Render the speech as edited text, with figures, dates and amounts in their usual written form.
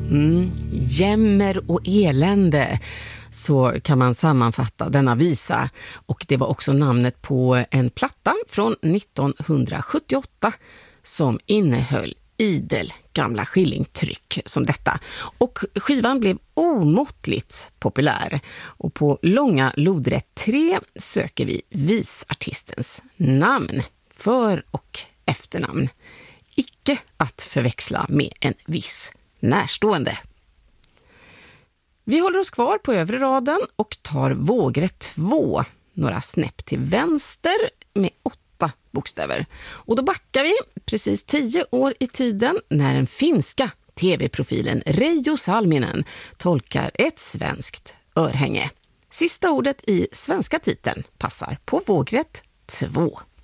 Jämmer och elände, så kan man sammanfatta denna visa, och det var också namnet på en platta från 1978 som innehöll idel gamla skillingtryck som detta, och skivan blev omåttligt populär, och på långa lodrätt 3 söker vi visartistens namn, för- och efternamn, icke att förväxla med en viss närstående. Vi håller oss kvar på övre raden och tar vågrätt 2, några snäpp till vänster med 8 bokstäver. Och då backar vi precis 10 år i tiden när den finska tv-profilen Reijo Salminen tolkar ett svenskt örhänge. Sista ordet i svenska titeln passar på vågrätt 2.